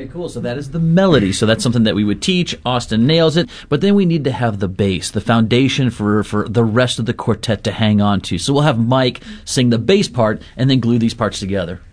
Very cool. So that is the melody. So that's something that we would teach. Austin nails it. But then we need to have the bass, the foundation for the rest of the quartet to hang on to. So we'll have Mike sing the bass part and then glue these parts together.